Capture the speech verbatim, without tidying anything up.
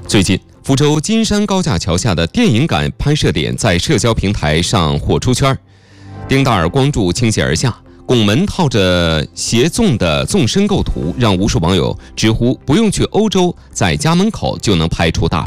最近，福州金山高架桥下的电影感拍摄点在社交平台上火出圈。丁达尔光柱倾泻而下，拱门套着斜纵的纵深构图，让无数网友直呼不用去欧洲，在家门口就能拍出大